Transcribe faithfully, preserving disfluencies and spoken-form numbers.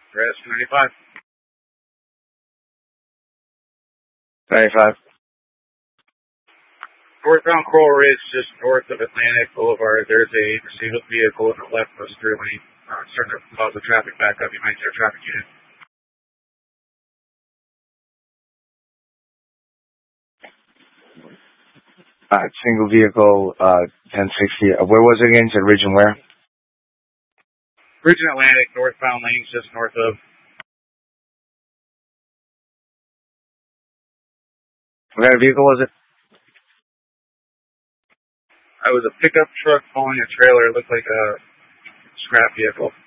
Rest ninety-five. ninety-five. Northbound Coral Ridge, just north of Atlantic Boulevard. There's a pursuit vehicle in the left of through lane. Uh, starting to cause the traffic back up. You might see a traffic unit. Uh, single vehicle, uh, ten sixty. Uh, where was it again? Said Ridge and where? Ridge and Atlantic, northbound lanes, just north of. What kind of vehicle was it? I was a pickup truck pulling a trailer. It looked like a scrap vehicle.